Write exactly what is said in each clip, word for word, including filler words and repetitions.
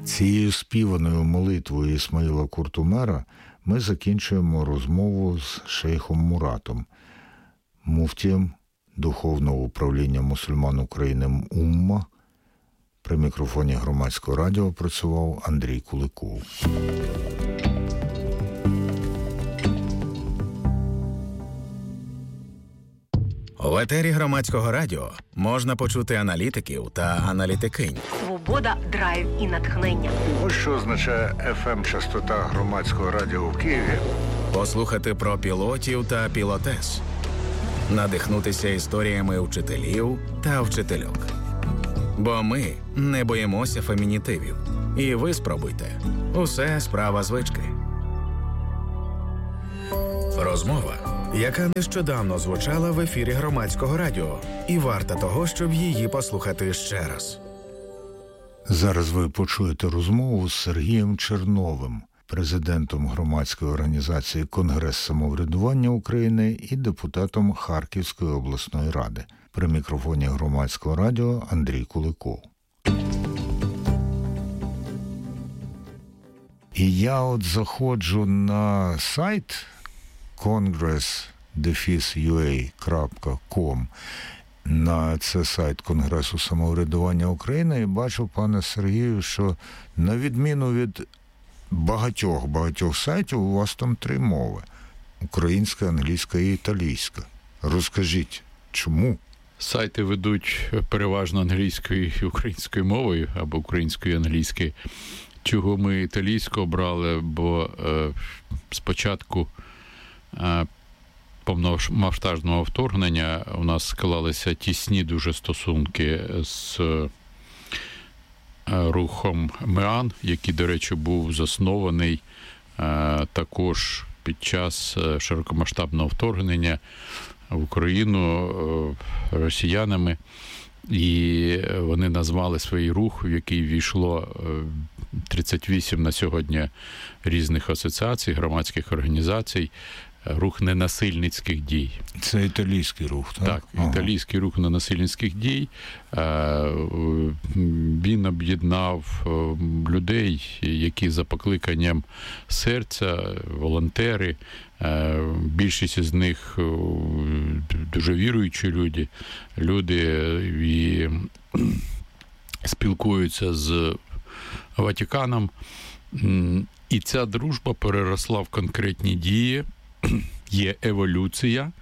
Цією співаною молитвою Ісмаїла Куртумера ми закінчуємо розмову з шейхом Муратом, муфтієм Духовного управління мусульман України «Умма». При мікрофоні Громадського радіо працював Андрій Куликов. В етері Громадського радіо можна почути аналітиків та аналітикинь. Свобода, драйв і натхнення. Ось що означає еф ем-частота Громадського радіо в Києві. Послухати про пілотів та пілотес. Надихнутися історіями вчителів та вчительок. Бо ми не боїмося фемінітивів. І ви спробуйте. Усе справа звички. Розмова, яка нещодавно звучала в ефірі Громадського радіо, і варта того, щоб її послухати ще раз. Зараз ви почуєте розмову з Сергієм Черновим, президентом громадської організації «Конгрес самоврядування України» і депутатом Харківської обласної ради. При мікрофоні Громадського радіо Андрій Куликов. І я от заходжу на сайт конгрес ю ей крапка ком, на це сайт Конгресу самоврядування України, і бачу, пане Сергію, що на відміну від багатьох-багатьох сайтів у вас там три мови – українська, англійська і італійська. Розкажіть, чому? Сайти ведуть переважно англійською і українською мовою, або українською і англійською. Чого ми італійську обрали, бо е, спочатку е, повномасштабного вторгнення у нас склалися тісні дуже стосунки з е, рухом МЕАН, який, до речі, був заснований е, також під час широкомасштабного вторгнення в Україну е, росіянами. І вони назвали свій рух, в який війшло тридцять вісім на сьогодні різних асоціацій, громадських організацій, рух ненасильницьких дій. Це італійський рух, так? Так, ага. Італійський рух ненасильницьких дій. Він об'єднав людей, які за покликанням серця, волонтери, більшість із них дуже віруючі люди, люди і спілкуються з Ватиканом. І ця дружба переросла в конкретні дії, є еволюція.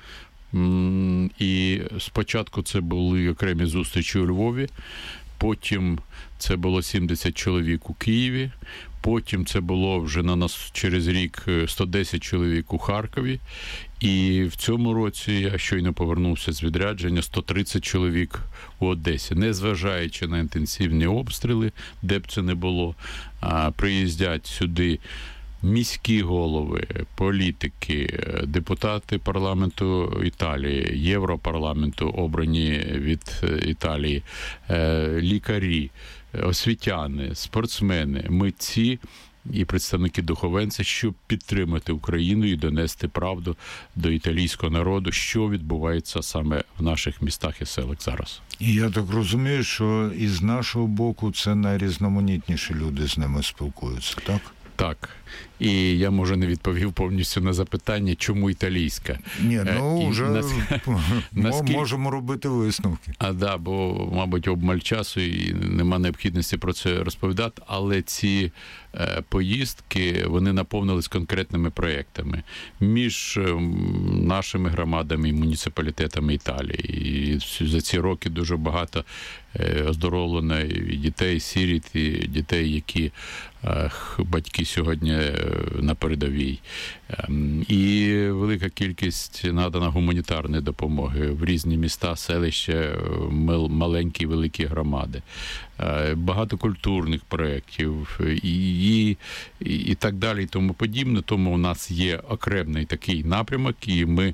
І спочатку це були окремі зустрічі у Львові, потім це було сімдесят чоловік у Києві, потім це було вже на нас через рік сто десять чоловік у Харкові, і в цьому році я щойно повернувся з відрядження, сто тридцять чоловік у Одесі. Незважаючи на інтенсивні обстріли, де б це не було, приїздять сюди міські голови, політики, депутати парламенту Італії, Європарламенту, обрані від Італії, лікарі, освітяни, спортсмени, митці і представники духовенця, щоб підтримати Україну і донести правду до італійського народу, що відбувається саме в наших містах і селах зараз. І я так розумію, що із нашого боку це найрізноманітніші люди з ними спілкуються, так? Так. І я, може, не відповів повністю на запитання, чому італійська. Ні, ну, вже нас... наскільки... можемо робити висновки. А, да, бо, мабуть, обмаль часу і нема необхідності про це розповідати, але ці е, поїздки, вони наповнились конкретними проєктами між е, нашими громадами і муніципалітетами Італії. І за ці роки дуже багато е, оздоровлено і дітей, сиріт, і дітей, які е, батьки сьогодні на передовій. І велика кількість надана гуманітарної допомоги в різні міста, селища, маленькі і великі громади. Багато культурних проєктів і, і, і так далі, і тому подібне. Тому у нас є окремий такий напрямок, і ми,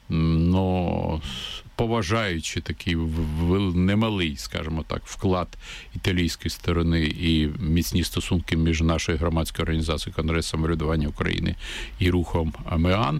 ну, поважаючи такий немалий, скажімо так, вклад італійської сторони і міцні стосунки між нашою громадською організацією «Конгрес самоврядування України» і рухом МЕАН,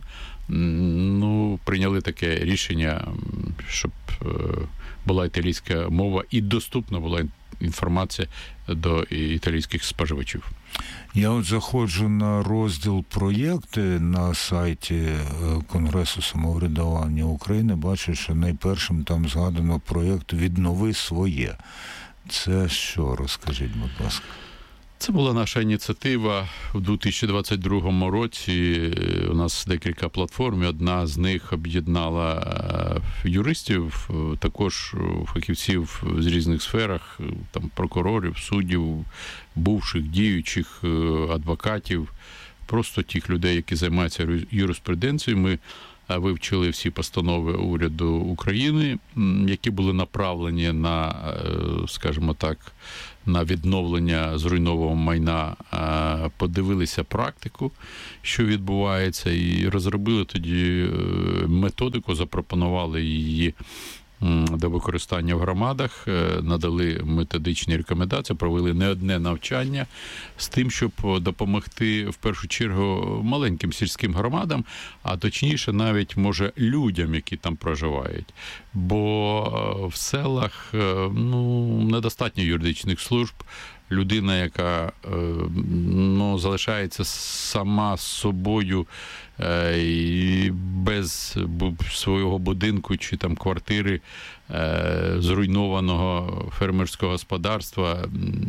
ну, прийняли таке рішення, щоб була італійська мова і доступна була інформація до італійських споживачів. Я от заходжу на розділ «Проєкти» на сайті Конгресу самоврядування України, бачу, що найпершим там згадано проєкт «Віднови своє». Це що? Розкажіть, будь ласка. Це була наша ініціатива у дві тисячі двадцять другому році. У нас декілька платформ, і одна з них об'єднала юристів, також фахівців з різних сферах, там прокурорів, суддів, бувших, діючих, адвокатів, просто тих людей, які займаються юриспруденцією. Ми вивчили всі постанови уряду України, які були направлені на, скажімо так, на відновлення зруйнованого майна, подивилися практику, що відбувається, і розробили тоді методику, запропонували її до використання в громадах, надали методичні рекомендації, провели не одне навчання з тим, щоб допомогти, в першу чергу, маленьким сільським громадам, а точніше навіть, може, людям, які там проживають. Бо в селах, ну, недостатньо юридичних служб, людина, яка ну, залишається сама з собою і без свого будинку чи там квартири зруйнованого фермерського господарства,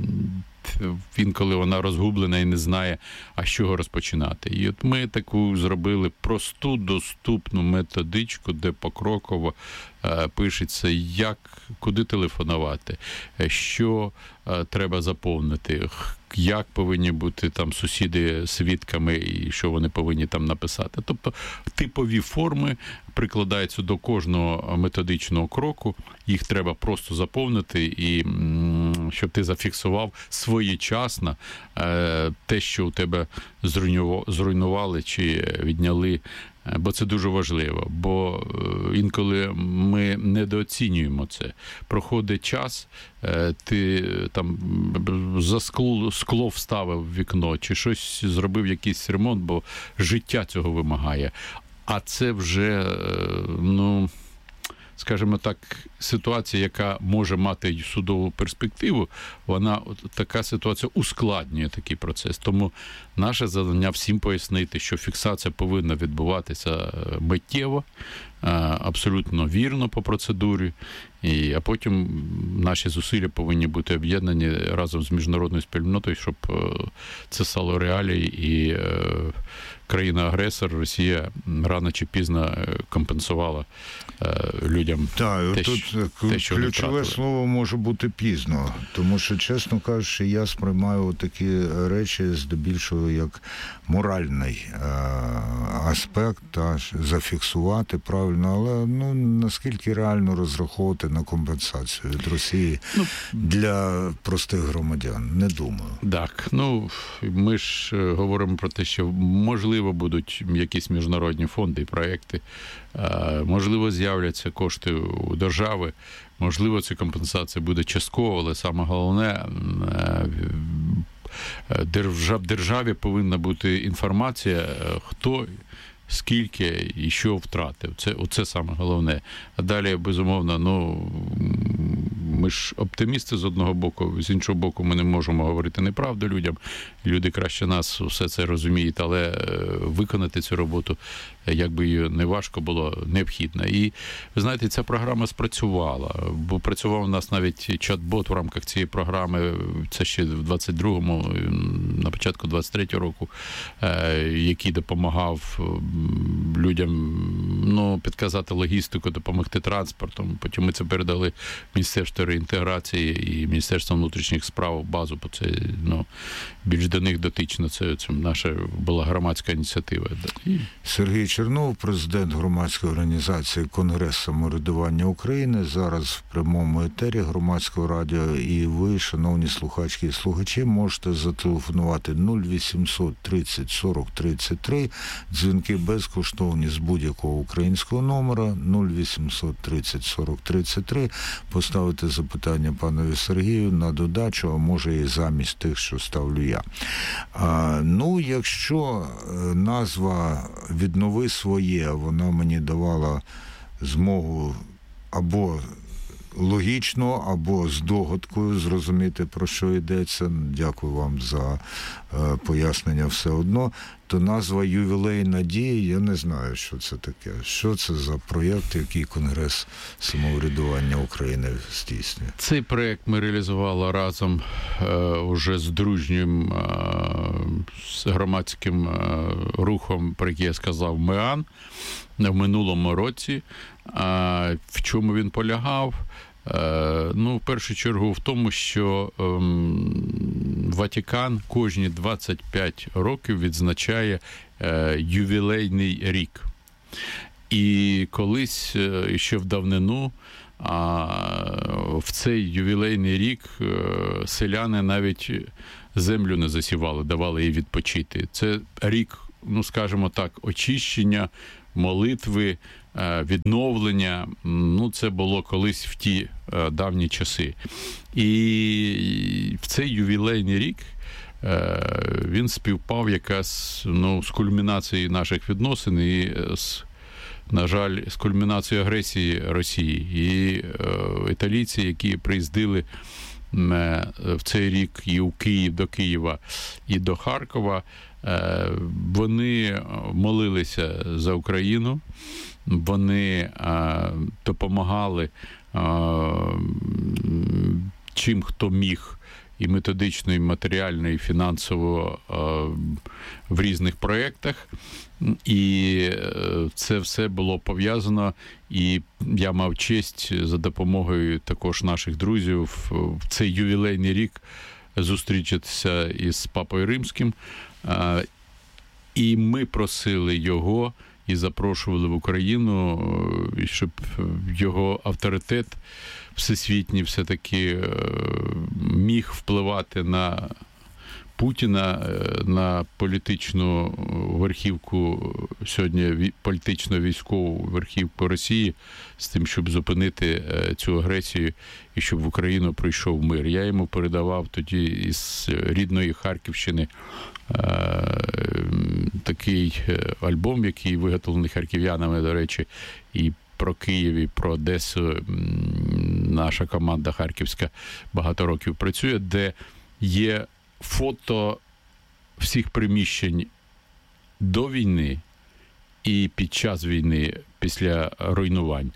інколи вона розгублена і не знає, а з чого розпочинати. І от ми таку зробили просту, доступну методичку, де покроково е, пишеться, як, куди телефонувати, що е, треба заповнити, як повинні бути там сусіди свідками і що вони повинні там написати. Тобто типові форми прикладаються до кожного методичного кроку, їх треба просто заповнити, і щоб ти зафіксував своєчасно те, що у тебе зруйнували чи відняли, бо це дуже важливо, бо інколи ми недооцінюємо це. Проходить час, ти там за скло, скло вставив в вікно, чи щось зробив, якийсь ремонт, бо життя цього вимагає. А це вже, ну, скажімо так, ситуація, яка може мати судову перспективу, вона, така ситуація ускладнює такий процес. Тому наше завдання всім пояснити, що фіксація повинна відбуватися миттєво, абсолютно вірно по процедурі, і, а потім наші зусилля повинні бути об'єднані разом з міжнародною спільнотою, щоб це стало реалією, і країна-агресор, Росія, рано чи пізно компенсувала людям так, те, тут що, те, що ключове слово може бути пізно, тому що, чесно кажучи, я сприймаю такі речі здебільшого як моральний е- аспект, та, зафіксувати правильно, але ну, наскільки реально розраховувати на компенсацію від Росії ну, для простих громадян? Не думаю. Так, ну, ми ж говоримо про те, що можливо будуть якісь міжнародні фонди і проекти, можливо з'являться кошти у держави, можливо ця компенсація буде частково, але саме головне, в державі повинна бути інформація, хто, скільки і що втратив. Це, оце саме головне. А далі, безумовно, ну, ми ж оптимісти з одного боку, з іншого боку, ми не можемо говорити неправду людям. Люди краще нас все це розуміють, але виконати цю роботу, як би її не важко було, необхідно. І, ви знаєте, ця програма спрацювала, бо працював у нас навіть чат-бот в рамках цієї програми, це ще в двадцять другому, на початку двадцять третього року, який допомагав людям, ну, підказати логістику, допомогти транспортом. Потім ми це передали Міністерству реінтеграції і Міністерству внутрішніх справ базу, бо це, ну, більш до них дотично. Це, це наша була громадська ініціатива. І... Сергій Чернов, президент громадської організації Конгрес самоврядування України, зараз в прямому етері Громадського радіо, і ви, шановні слухачки і слухачі, можете зателефонувати нуль вісімсот тридцять сорок тридцять три, дзвінки безкоштовні з будь-якого українського номера, нуль вісімсот тридцять сорок тридцять три, поставити запитання панові Сергію на додачу, а може і замість тих, що ставлю я. А, ну, якщо назва «Віднови своє», вона мені давала змогу або логічно або з догадкою зрозуміти, про що йдеться, дякую вам за е, пояснення все одно, то назва «Ювілейна дія», я не знаю, що це таке. Що це за проєкт, який Конгрес самоврядування України здійснює? Цей проєкт ми реалізували разом е, уже з дружнім е, з громадським е, рухом, про який я сказав, МЕАН, в минулому році. А в чому він полягав? Е, ну, в першу чергу в тому, що е, Ватикан кожні двадцять п'ять років відзначає е, ювілейний рік. І колись, е, ще в давнину, а в цей ювілейний рік е, селяни навіть землю не засівали, давали їй відпочити. Це рік, ну, скажімо так, очищення, молитви, відновлення. Ну, це було колись в ті давні часи. І в цей ювілейний рік він співпав якраз, ну, з кульмінацією наших відносин і з, на жаль, з кульмінацією агресії Росії. І італійці, які приїздили в цей рік і у Київ, до Києва, і до Харкова, вони молилися за Україну, вони допомагали чим хто міг, і методично, і матеріально, і фінансово в різних проєктах. І це все було пов'язано, і я мав честь за допомогою також наших друзів в цей ювілейний рік зустрічатися із Папою Римським. І ми просили його і запрошували в Україну, щоб його авторитет всесвітній все-таки міг впливати на Путіна, на політичну верхівку, сьогодні політично-військову верхівку Росії, з тим, щоб зупинити цю агресію і щоб в Україну прийшов мир. Я йому передавав тоді із рідної Харківщини такий альбом, який виготовлений харків'янами, до речі, і про Київ, і про Одесу наша команда харківська багато років працює, де є фото всіх приміщень до війни і під час війни, після руйнувань.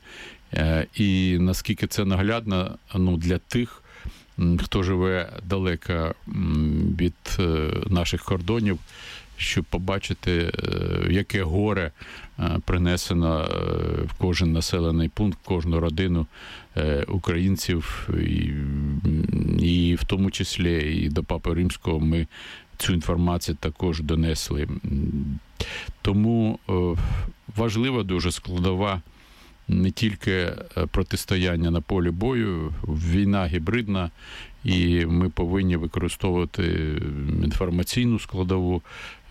І наскільки це наглядно, ну, для тих, хто живе далеко від наших кордонів, щоб побачити, яке горе принесено в кожен населений пункт, в кожну родину українців, і, і в тому числі і до Папи Римського ми цю інформацію також донесли. Тому важлива дуже складова не тільки протистояння на полі бою, війна гібридна, і ми повинні використовувати інформаційну складову,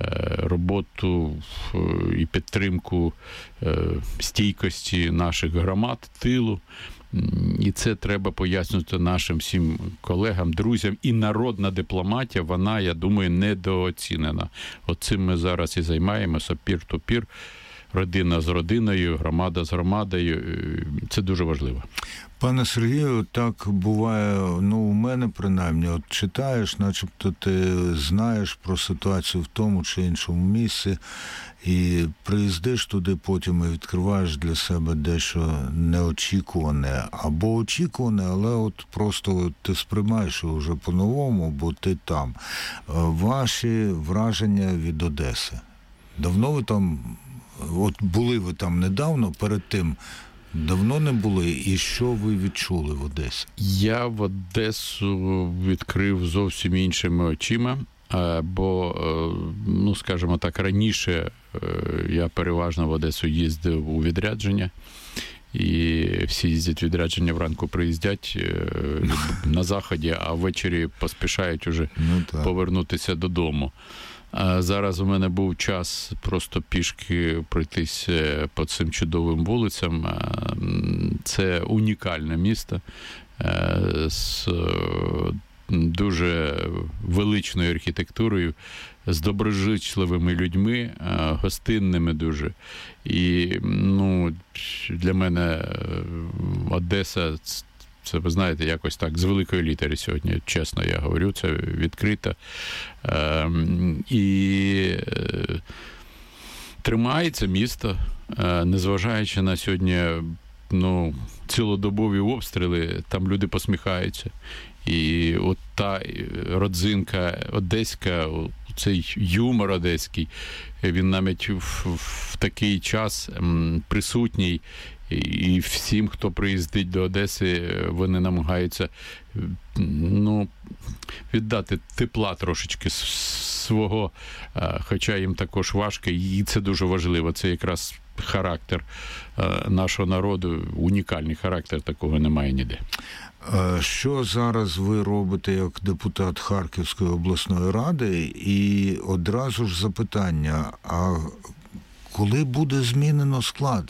роботу і підтримку стійкості наших громад, тилу. І це треба пояснювати нашим всім колегам, друзям. І народна дипломатія, вона, я думаю, недооцінена. От цим ми зараз і займаємося, пір-ту-пір, родина з родиною, громада з громадою. Це дуже важливо. Пане Сергію, так буває, ну, у мене принаймні, от читаєш, начебто ти знаєш про ситуацію в тому чи іншому місці, і приїздиш туди потім і відкриваєш для себе дещо неочікуване, або очікуване, але от просто ти сприймаєш його вже по-новому, бо ти там. Ваші враження від Одеси? Давно ви там, от були ви там недавно, перед тим давно не були, і що ви відчули в Одесі? Я в Одесу відкрив зовсім іншими очима, бо, ну, скажімо так, раніше я переважно в Одесу їздив у відрядження, і всі їздять відрядження, вранку приїздять на заході, а ввечері поспішають уже ну, повернутися додому. А зараз у мене був час просто пішки пройтися по цим чудовим вулицям. Це унікальне місто з дуже величною архітектурою, з доброзичливими людьми, гостинними дуже. І, ну, для мене Одеса – Це, ви знаєте, якось так, з великої літери сьогодні, чесно я говорю, це відкрито. Е, і е, тримається місто, е, незважаючи на сьогодні, ну, цілодобові обстріли, там люди посміхаються. І от та родзинка одеська, цей юмор одеський, він навіть в, в такий час присутній. І всім, хто приїздить до Одеси, вони намагаються, ну, віддати тепла трошечки свого, хоча їм також важко, і це дуже важливо. Це якраз характер нашого народу, унікальний характер, такого немає ніде. Що зараз ви робите як депутат Харківської обласної ради? І одразу ж запитання, а коли буде змінено склад?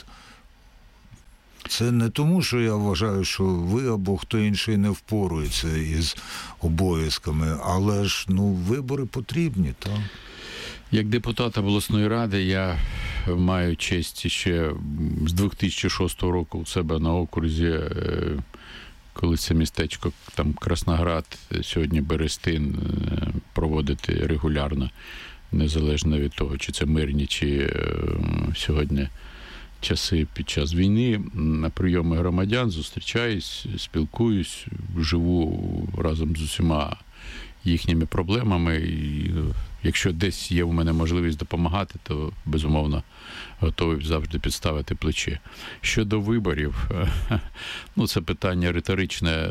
Це не тому, що я вважаю, що ви або хто інший не впорується із обов'язками, але ж, ну, вибори потрібні, так? Як депутат обласної ради я маю честь ще з дві тисячі шостого року у себе на окрузі, коли це містечко, там Красноград, сьогодні Берестин, проводити регулярно, незалежно від того, чи це мирні, чи сьогодні часи під час війни, на прийоми громадян зустрічаюсь, спілкуюсь, живу разом з усіма їхніми проблемами. І якщо десь є у мене можливість допомагати, то, безумовно, готовий завжди підставити плече. Щодо виборів, ну, це питання риторичне,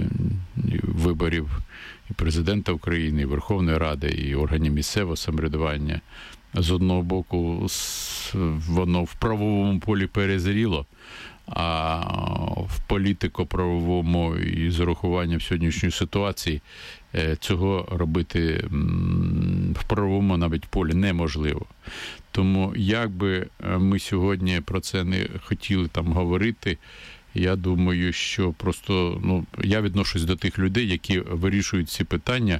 виборів і президента України, і Верховної Ради, і органів місцевого самоврядування. З одного боку, воно в правовому полі перезріло, а в політико-правовому і з урахуванням сьогоднішньої ситуації цього робити в правовому навіть полі неможливо. Тому як би ми сьогодні про це не хотіли там говорити, я думаю, що просто, ну, я відношусь до тих людей, які вирішують ці питання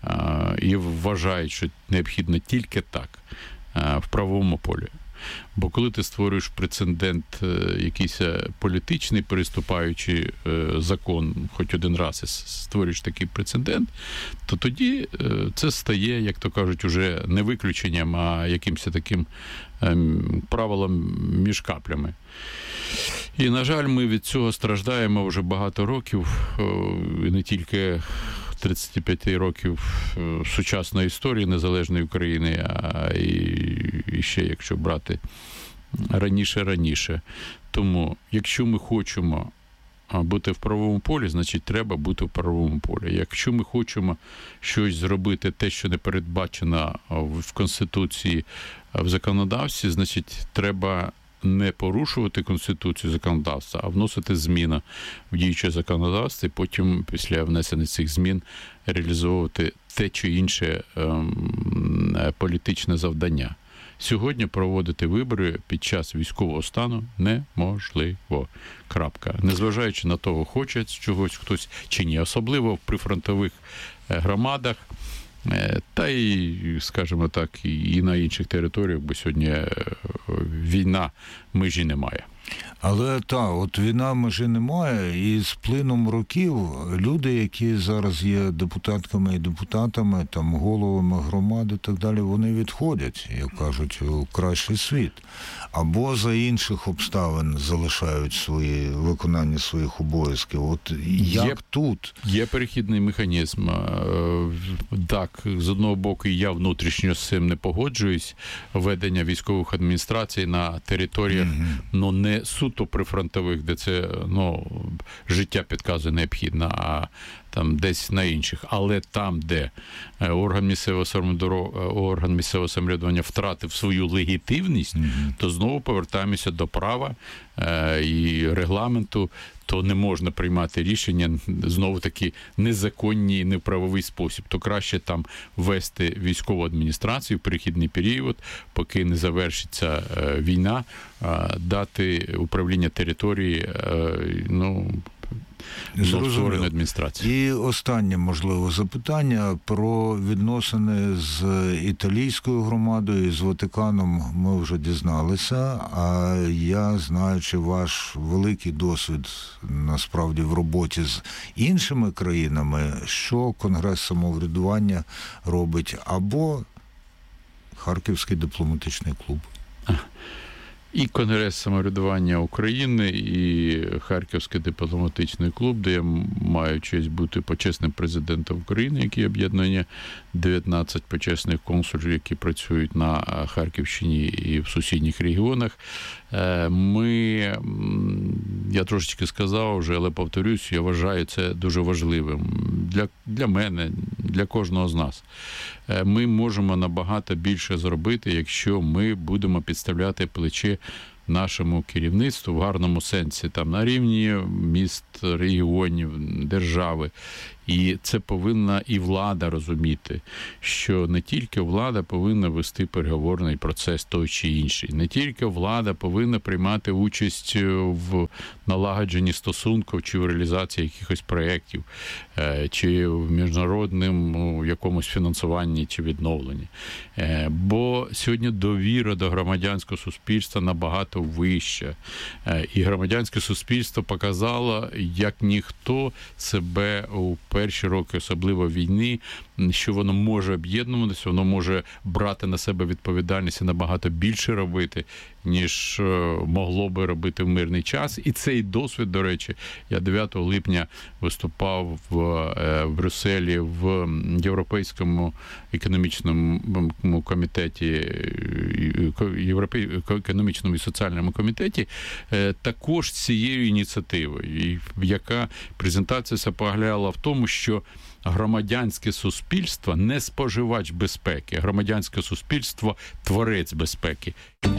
і вважають, що необхідно тільки так, в правовому полі. Бо коли ти створюєш прецедент, якийсь політичний, переступаючи закон хоч один раз і створюєш такий прецедент, то тоді це стає, як то кажуть, уже не виключенням, а якимось таким правилом між каплями. І, на жаль, ми від цього страждаємо вже багато років, і не тільки тридцять п'ять років сучасної історії незалежної України, а і ще, якщо брати раніше-раніше. Тому, якщо ми хочемо бути в правовому полі, значить, треба бути в правовому полі. Якщо ми хочемо щось зробити, те, що не передбачено в Конституції, в законодавстві, значить, треба не порушувати Конституцію законодавства, а вносити зміни в діюче законодавство, і потім, після внесення цих змін, реалізовувати те чи інше ем, політичне завдання. Сьогодні проводити вибори під час військового стану неможливо. Крапка. Незважаючи на того, хоче чогось хтось чи ні. Особливо в прифронтових громадах, та і, скажімо так, і на інших територіях, бо сьогодні війна межі немає. Але так, от війна межі немає, і з плином років люди, які зараз є депутатками і депутатами, там, головами громади і так далі, вони відходять, як кажуть, у кращий світ. Або за інших обставин залишають свої, виконання своїх обов'язків. От як є, тут? Є перехідний механізм. Так, з одного боку, я внутрішньо з цим не погоджуюсь. Ведення військових адміністрацій на територіях, mm-hmm. ну, не суто прифронтових, де це, ну, життя підказує необхідно, а там десь на інших. Але там, де орган місцевого самоврядування, орган місцевого самоврядування втратив свою легітимність, mm-hmm. то знову повертаємося до права е, і регламенту, то не можна приймати рішення, знову-таки, незаконні і неправовий спосіб. То краще там ввести військову адміністрацію в перехідний період, поки не завершиться е, війна, е, дати управління території, е, ну, було створено адміністрацію. І останнє, можливо, запитання про відносини з італійською громадою, з Ватиканом ми вже дізналися, а я, знаючи ваш великий досвід, насправді, в роботі з іншими країнами, що Конгрес самоврядування робить, або Харківський дипломатичний клуб? І Конгрес самоврядування України, і Харківський дипломатичний клуб, де я маю честь бути почесним президентом України, який об'єднує дев'ятнадцять почесних консулів, які працюють на Харківщині і в сусідніх регіонах. Ми, я трошечки сказав вже, але повторюсь, я вважаю це дуже важливим для, для мене, для кожного з нас. Ми можемо набагато більше зробити, якщо ми будемо підставляти плече нашому керівництву в гарному сенсі, там на рівні міст, регіонів, держави. І це повинна і влада розуміти, що не тільки влада повинна вести переговорний процес той чи інший, не тільки влада повинна приймати участь в налагодженні стосунків чи в реалізації якихось проєктів, чи в міжнародному якомусь фінансуванні чи відновленні. Бо сьогодні довіра до громадянського суспільства набагато вища. І громадянське суспільство показало, як ніхто себе у перші роки, особливо війни, що воно може об'єднуватися, воно може брати на себе відповідальність і набагато більше робити, ніж могло би робити в мирний час. І цей досвід, до речі, я дев'ятого липня виступав в, в Брюсселі в Європейському економічному комітеті, Європейському економічному і соціальному комітеті, також цією ініціативою, яка презентація полягала в тому, що громадянське суспільство не споживач безпеки, громадянське суспільство – творець безпеки.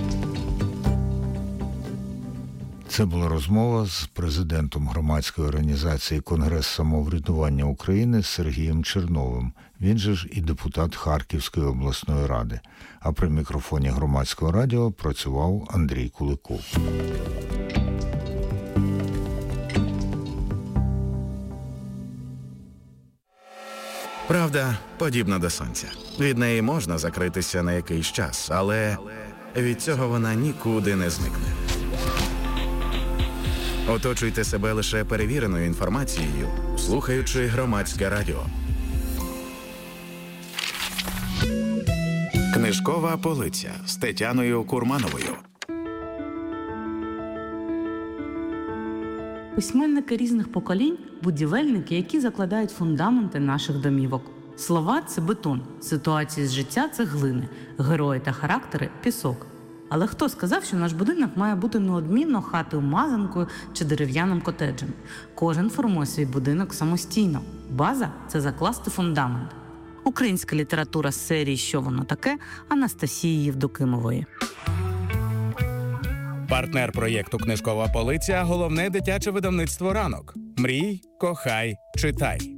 Це була розмова з президентом громадської організації «Конгрес самоврядування України» Сергієм Черновим. Він же ж і депутат Харківської обласної ради. А при мікрофоні Громадського радіо працював Андрій Куликов. Правда подібна до сонця. Від неї можна закритися на якийсь час, але від цього вона нікуди не зникне. Оточуйте себе лише перевіреною інформацією, слухаючи Громадське радіо. Книжкова полиця з Тетяною Курмановою. Письменники різних поколінь – будівельники, які закладають фундаменти наших домівок. Слова – це бетон, ситуації з життя – це глини, герої та характери – пісок. Але хто сказав, що наш будинок має бути неодмінно хатою-мазанкою чи дерев'яним котеджем? Кожен формує свій будинок самостійно. База – це закласти фундамент. Українська література з серії «Що воно таке» Анастасії Євдокимової. Партнер проєкту «Книжкова полиця» – головне дитяче видавництво «Ранок». Мрій, кохай, читай.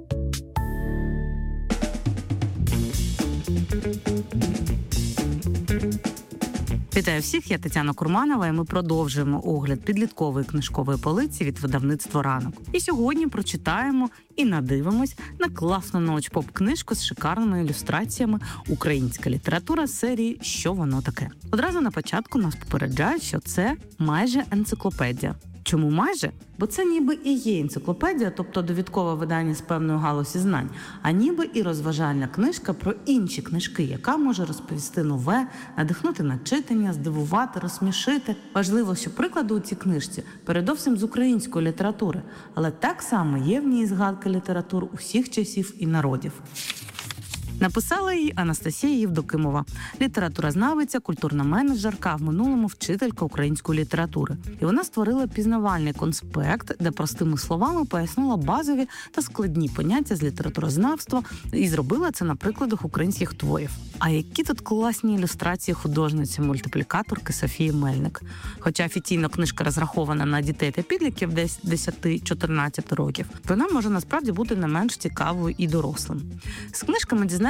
Вітаю всіх, я Тетяна Курманова, і ми продовжуємо огляд підліткової книжкової полиці від видавництва «Ранок». І сьогодні прочитаємо і надивимось на класну научпоп-книжку з шикарними ілюстраціями «Українська література» з серії «Що воно таке?». Одразу на початку нас попереджають, що це майже енциклопедія. Чому майже? Бо це ніби і є енциклопедія, тобто довідкове видання з певної галузі знань, а ніби і розважальна книжка про інші книжки, яка може розповісти нове, надихнути на читання, здивувати, розсмішити. Важливо, що приклади у цій книжці передовсім з української літератури, але так само є в ній згадки літератур усіх часів і народів. Написала її Анастасія Євдокимова, літературознавиця, культурна менеджерка, а в минулому вчителька української літератури. І вона створила пізнавальний конспект, де простими словами пояснила базові та складні поняття з літературознавства і зробила це на прикладах українських творів. А які тут класні ілюстрації художниці-мультиплікаторки Софії Мельник. Хоча офіційно книжка розрахована на дітей та підлітків десь десять-чотирнадцять років, вона може насправді бути не менш цікавою і дорослим. З книжками дізнаємося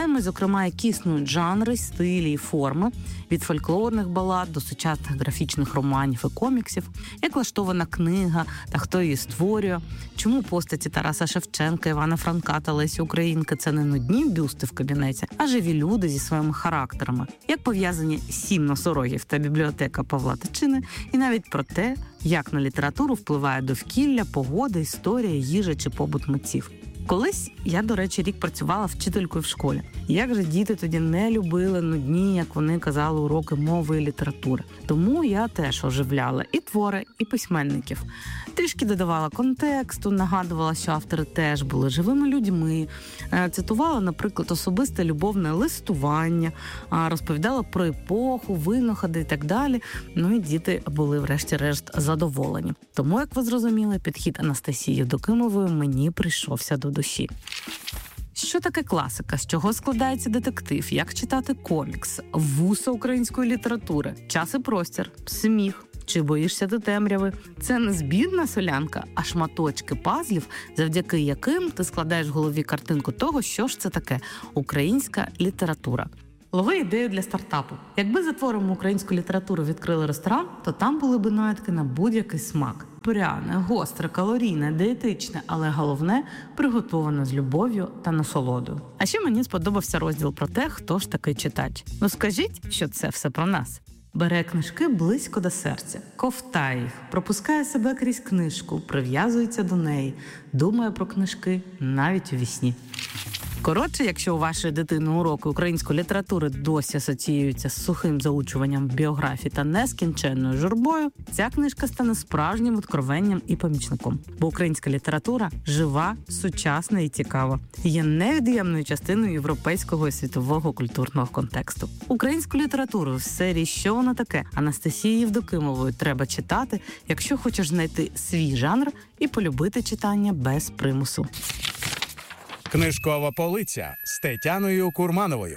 Дізнаємось, зокрема, які існують жанри, стилі і форми, від фольклорних балад до сучасних графічних романів і коміксів, як влаштована книга та хто її створює, чому постаті Тараса Шевченка, Івана Франка та Лесі Українки – це не нудні бюсти в кабінеті, а живі люди зі своїми характерами, як пов'язані сім носорогів та бібліотека Павла Тичини, і навіть про те, як на літературу впливає довкілля, погода, історія, їжа чи побут митців. Колись я, до речі, рік працювала вчителькою в школі. Як же діти тоді не любили нудні, як вони казали, уроки мови і літератури. Тому я теж оживляла і твори, і письменників. Трішки додавала контексту, нагадувала, що автори теж були живими людьми. Цитувала, наприклад, особисте любовне листування, розповідала про епоху, винаходи і так далі. Ну і діти були, врешті-решт, задоволені. Тому, як ви зрозуміли, підхід Анастасії Євдокимової мені прийшовся до душі. Що таке класика? З чого складається детектив? Як читати комікс? Вуса української літератури? Час і простір? Сміх? Чи боїшся ти темряви? Це не збірна солянка, а шматочки пазлів, завдяки яким ти складаєш в голові картинку того, що ж це таке українська література. Лови ідею для стартапу. Якби за творами української літератури відкрили ресторан, то там були б наїдки на будь-який смак. Пряне, гостре, калорійне, дієтичне, але головне – приготоване з любов'ю та насолодою. А ще мені сподобався розділ про те, хто ж такий читач. Ну скажіть, що це все про нас. Бере книжки близько до серця, ковтає їх, пропускає себе крізь книжку, прив'язується до неї, думає про книжки навіть у вісні. Коротше, якщо у вашої дитини уроки української літератури досі асоціюються з сухим заучуванням біографії та нескінченною журбою, ця книжка стане справжнім откровенням і помічником. Бо українська література жива, сучасна і цікава. Є невід'ємною частиною європейського і світового культурного контексту. Українську літературу з серії «Що воно таке?» Анастасії Євдокимової треба читати, якщо хочеш знайти свій жанр і полюбити читання без примусу. Книжкова полиця з Тетяною Курмановою.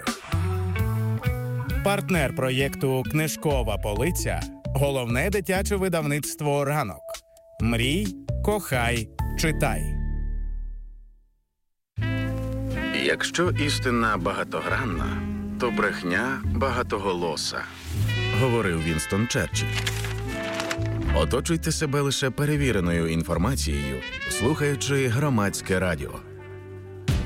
Партнер проєкту «Книжкова полиця» – головне дитяче видавництво «Ранок». Мрій, кохай, читай. Якщо істина багатогранна, то брехня багатоголоса, говорив Вінстон Черчилль. Оточуйте себе лише перевіреною інформацією, слухаючи Громадське радіо.